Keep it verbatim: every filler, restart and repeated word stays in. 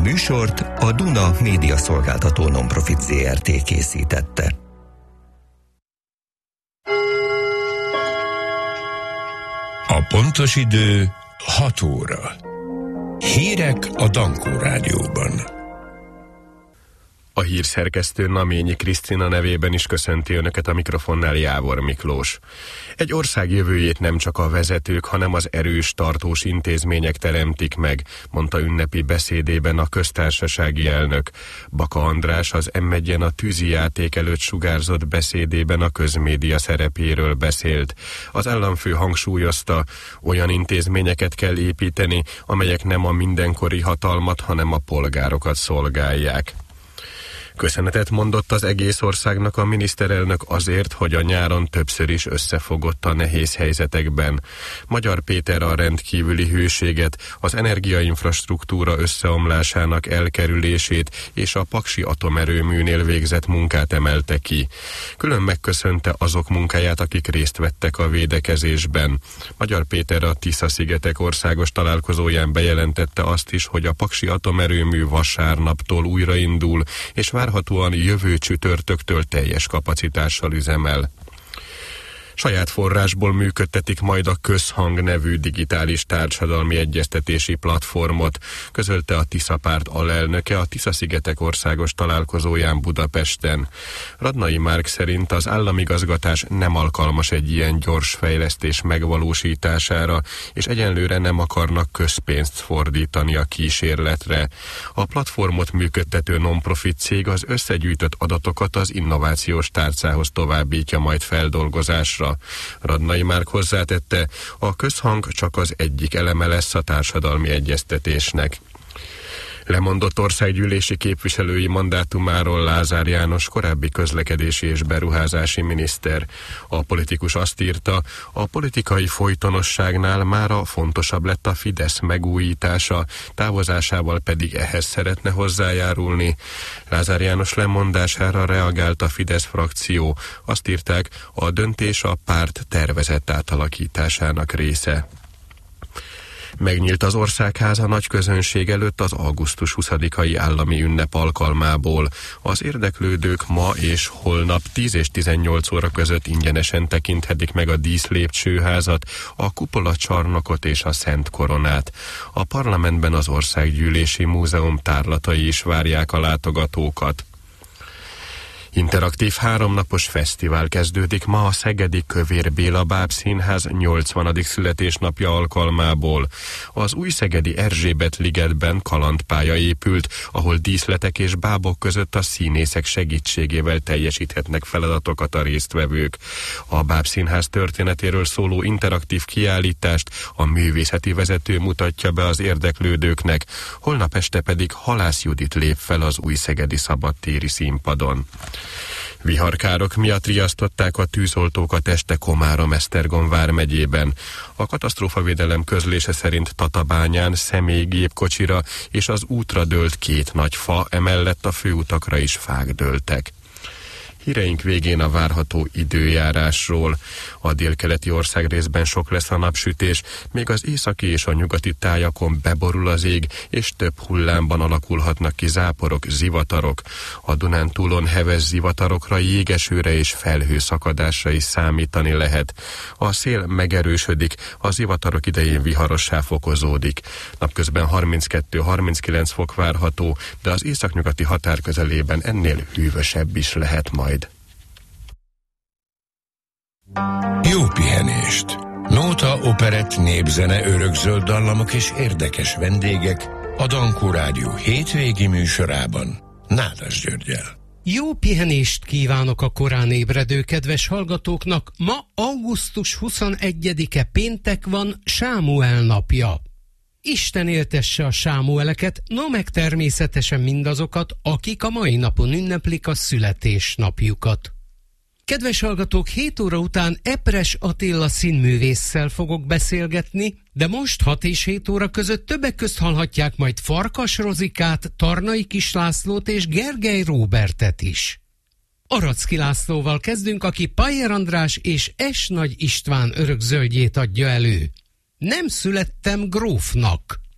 műsort a Duna Média Szolgáltató Nonprofit zé er té készítette. A pontos idő hat óra. Hírek a Dankó Rádióban. A hírszerkesztő Naményi Krisztina nevében is köszönti Önöket a mikrofonnál Jávor Miklós. Egy ország jövőjét nem csak a vezetők, hanem az erős, tartós intézmények teremtik meg, mondta ünnepi beszédében a köztársasági elnök. Baka András az em egyen a tűzijáték előtt sugárzott beszédében a közmédia szerepéről beszélt. Az államfő hangsúlyozta, olyan intézményeket kell építeni, amelyek nem a mindenkori hatalmat, hanem a polgárokat szolgálják. Köszönetet mondott az egész országnak a miniszterelnök azért, hogy a nyáron többször is összefogott a nehéz helyzetekben. Magyar Péter a rendkívüli hőséget, az energiainfrastruktúra összeomlásának elkerülését és a paksi atomerőműnél végzett munkát emelte ki. Külön megköszönte azok munkáját, akik részt vettek a védekezésben. Magyar Péter a Tisza-szigetek országos találkozóján bejelentette azt is, hogy a paksi atomerőmű vasárnaptól újraindul, és várhatóan jövő csütörtöktől teljes kapacitással üzemel. Saját forrásból működtetik majd a Közhang nevű digitális társadalmi egyeztetési platformot, közölte a Tisza párt alelnöke a Tisza-szigetek országos találkozóján Budapesten. Radnai Márk szerint az államigazgatás nem alkalmas egy ilyen gyors fejlesztés megvalósítására, és egyenlőre nem akarnak közpénzt fordítani a kísérletre. A platformot működtető non-profit cég az összegyűjtött adatokat az innovációs tárcához továbbítja majd feldolgozásra. Radnai Márk hozzátette, a Közhang csak az egyik eleme lesz a társadalmi egyeztetésnek. Lemondott országgyűlési képviselői mandátumáról Lázár János korábbi közlekedési és beruházási miniszter. A politikus azt írta, a politikai folytonosságnál mára fontosabb lett a Fidesz megújítása, távozásával pedig ehhez szeretne hozzájárulni. Lázár János lemondására reagált a Fidesz frakció. Azt írták, a döntés a párt tervezett átalakításának része. Megnyílt az Országháza nagy közönség előtt az augusztus huszadikai állami ünnep alkalmából. Az érdeklődők ma és holnap tíz és tizennyolc óra között ingyenesen tekinthetik meg a díszlépcsőházat, a kupolacsarnokot és a Szent Koronát. A parlamentben az Országgyűlési Múzeum tárlatai is várják a látogatókat. Interaktív háromnapos fesztivál kezdődik ma a szegedi Kövér Béla Bábszínház nyolcvanadik születésnapja alkalmából. Az új szegedi Erzsébet ligetben kalandpálya épült, ahol díszletek és bábok között a színészek segítségével teljesíthetnek feladatokat a résztvevők. A Bábszínház történetéről szóló interaktív kiállítást a művészeti vezető mutatja be az érdeklődőknek, holnap este pedig Halász Judit lép fel az új szegedi szabadtéri színpadon. Viharkárok miatt riasztották a tűzoltókat este Komárom-Esztergom vármegyében. A katasztrófavédelem közlése szerint Tatabányán személygépkocsira és az útra dőlt két nagy fa, emellett a főutakra is fák dőltek. Híreink végén a várható időjárásról. A délkeleti országrészben sok lesz a napsütés, még az északi és a nyugati tájakon beborul az ég, és több hullámban alakulhatnak ki záporok, zivatarok. A Dunántúlon heves zivatarokra, jégesőre és felhőszakadásra is számítani lehet. A szél megerősödik, a zivatarok idején viharossá fokozódik. Napközben harminckettő-harminckilenc fok várható, de az északnyugati határ közelében ennél hűvösebb is lehet majd. Jó pihenést! Nóta, operett, népzene, örökzöld dallamok és érdekes vendégek a Dankó Rádió hétvégi műsorában Nádas Györggyel. Jó pihenést kívánok a korán ébredő kedves hallgatóknak! Ma augusztus huszonegyedike péntek van, Sámuel napja. Isten éltesse a Sámueleket, no meg természetesen mindazokat, akik a mai napon ünneplik a születésnapjukat. Kedves hallgatók, hét óra után Epres Attila színművésszel fogok beszélgetni, de most hat és hét óra között többek közt hallhatják majd Farkas Rozikát, Tarnai Kis Lászlót és Gergely Róbertet is. Aracki Lászlóval kezdünk, aki Pajer András és S. Nagy István örökzöldjét adja elő. Nem születtem grófnak.